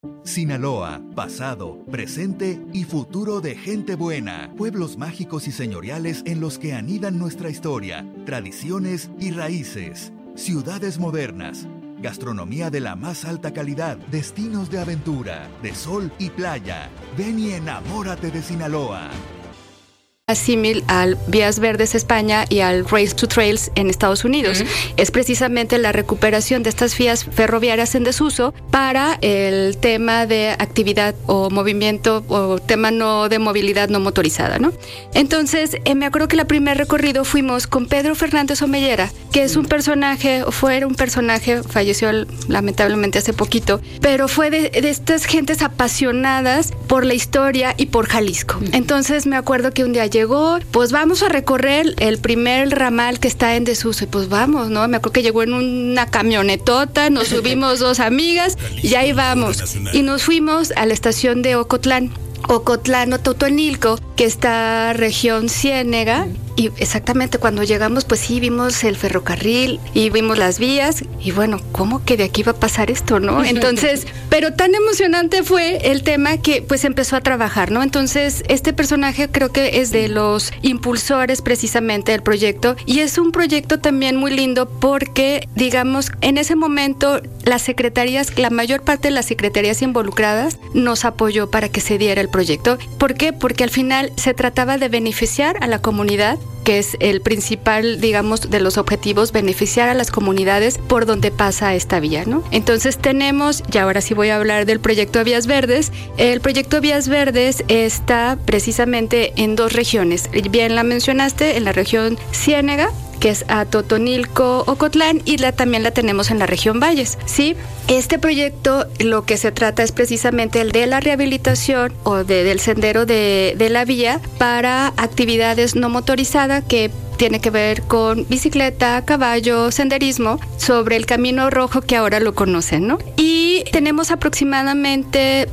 Sinaloa, pasado, presente y futuro de gente buena. Pueblos mágicos y señoriales en los que anidan nuestra historia, tradiciones y raíces. Ciudades modernas. Gastronomía de la más alta calidad. Destinos de aventura, de sol y playa. Ven y enamórate de Sinaloa. Símil al Vías Verdes España y al Race to Trails en Estados Unidos. Es precisamente la recuperación de estas vías ferroviarias en desuso para el tema de actividad o movimiento o tema no de movilidad no motorizada, ¿no? Entonces, me acuerdo que el primer recorrido fuimos con Pedro Fernández Omellera, que es un personaje, falleció lamentablemente hace poquito, pero fue de estas gentes apasionadas por la historia y por Jalisco. Entonces, me acuerdo que un día llegó, pues vamos a recorrer el primer ramal que está en desuso, y pues vamos, ¿no? Me acuerdo que llegó en una camionetota, nos subimos 2 amigas, y ahí vamos. Y nos fuimos a la estación de Ocotlán o Totonilco, que está región Ciénega. Y exactamente cuando llegamos, pues sí, vimos el ferrocarril y vimos las vías y bueno, ¿cómo que de aquí va a pasar esto, no? Entonces, pero tan emocionante fue el tema que pues empezó a trabajar, ¿no? Entonces, este personaje creo que es de los impulsores precisamente del proyecto y es un proyecto también muy lindo porque, digamos, en ese momento las secretarías, la mayor parte de las secretarías involucradas nos apoyó para que se diera el proyecto. ¿Por qué? Porque al final se trataba de beneficiar a la comunidad, que es el principal, digamos, de los objetivos, beneficiar a las comunidades por donde pasa esta vía, ¿no? Entonces tenemos, y ahora sí voy a hablar del proyecto Vías Verdes. El proyecto Vías Verdes está precisamente en 2 regiones. Bien la mencionaste, en la región Ciénega, que es a Totonilco, Ocotlán, y también la tenemos en la región Valles, ¿sí? Este proyecto lo que se trata es precisamente el de la rehabilitación o del sendero de la vía para actividades no motorizadas que tiene que ver con bicicleta, caballo, senderismo, sobre el Camino Rojo que ahora lo conocen, ¿no? Y tenemos aproximadamente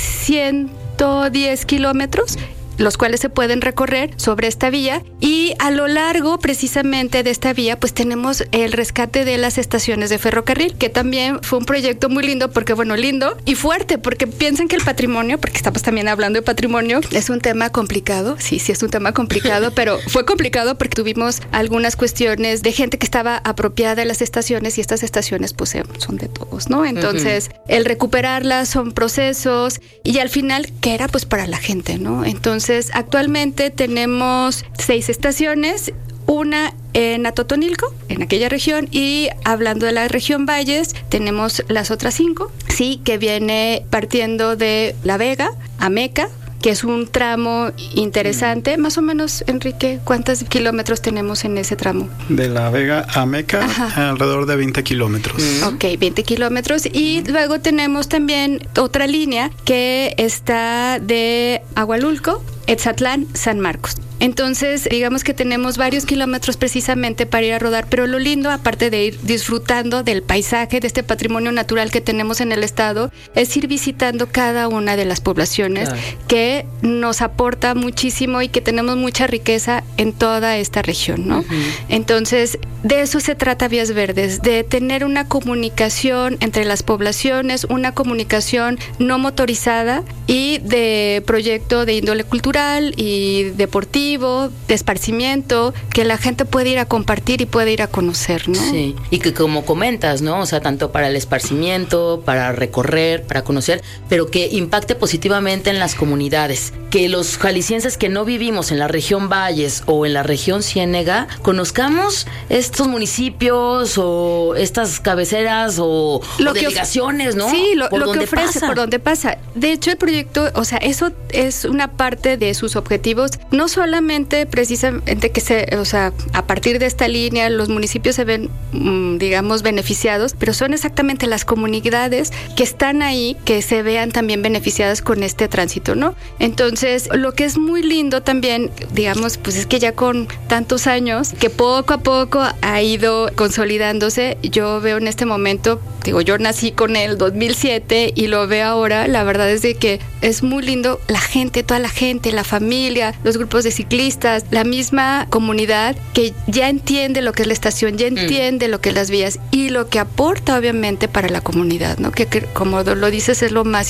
110 kilómetros los cuales se pueden recorrer sobre esta vía, y a lo largo precisamente de esta vía pues tenemos el rescate de las estaciones de ferrocarril, que también fue un proyecto muy lindo porque, bueno, lindo y fuerte, porque piensen que el patrimonio, porque estamos también hablando de patrimonio, es un tema complicado, sí es un tema complicado, pero fue complicado porque tuvimos algunas cuestiones de gente que estaba apropiada de las estaciones y estas estaciones pues son de todos, ¿no? Entonces, el recuperarlas son procesos y al final, ¿qué era? Pues para la gente, ¿no? Entonces, actualmente tenemos 6 estaciones, una en Atotonilco, en aquella región, y hablando de la región Valles, tenemos las otras 5, sí, que viene partiendo de La Vega a Meca, que es un tramo interesante. Más o menos, Enrique, ¿cuántos kilómetros tenemos en ese tramo? De La Vega a Meca, alrededor de 20 kilómetros. Ok, 20 kilómetros. Y luego tenemos también otra línea que está de Agualulco, Etzatlán, San Marcos. Entonces, digamos que tenemos varios kilómetros precisamente para ir a rodar, pero lo lindo, aparte de ir disfrutando del paisaje, de este patrimonio natural que tenemos en el estado, es ir visitando cada una de las poblaciones que nos aporta muchísimo y que tenemos mucha riqueza en toda esta región, ¿no? Entonces, de eso se trata Vías Verdes, de tener una comunicación entre las poblaciones, una comunicación no motorizada y de proyecto de índole cultural y deportivo, de esparcimiento, que la gente puede ir a compartir y puede ir a conocer, ¿no? Sí, y que como comentas, ¿no? O sea, tanto para el esparcimiento, para recorrer, para conocer, pero que impacte positivamente en las comunidades. Que los jaliscienses que no vivimos en la región Valles o en la región Ciénega, conozcamos estos municipios o estas cabeceras o delegaciones, ¿no? Sí, lo que ofrece, por donde pasa. De hecho, el proyecto, o sea, eso es una parte de sus objetivos, no solamente precisamente a partir de esta línea los municipios se ven, digamos, beneficiados, pero son exactamente las comunidades que están ahí que se vean también beneficiadas con este tránsito, ¿no? Entonces, lo que es muy lindo también, digamos, pues es que ya con tantos años, que poco a poco ha ido consolidándose, yo veo en este momento, digo, yo nací con el 2007 y lo veo ahora, la verdad es de que es muy lindo la gente, toda la gente, la familia, los grupos de ciclistas, la misma comunidad que ya entiende lo que es la estación, ya entiende lo que es las vías y lo que aporta obviamente para la comunidad, ¿no? Que como lo dices es lo más